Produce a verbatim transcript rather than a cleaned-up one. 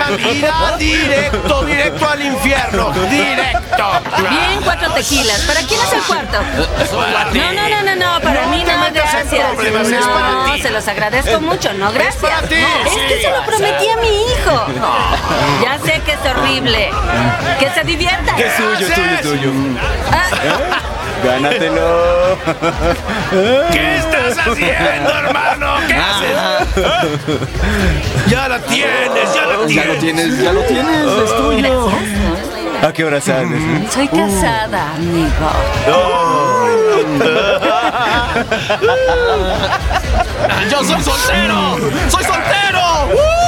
irá directo, directo al infierno. Directo. Bien, cuatro tequilas. ¿Para quién es el cuarto? Para ti. No, no, no, no, no, para No mí te no, metas en gracias. problemas, es para No, ti. se los agradezco mucho, no, gracias. para ti, Es sí. que se lo prometí a mi hijo. Ya sé que es horrible. Que se divierta. Es suyo, es tuyo, es tuyo. Ah, Gánatelo. ¿Qué estás haciendo, hermano? ¿Qué haces? Ya la tienes, ya la Ya lo tienes. tienes, ya lo tienes, es tuyo. gracias. ¿A qué hora sales? eh? Soy casada, amigo. ¡Yo soy soltero! ¡Soy soltero! ¡Uh!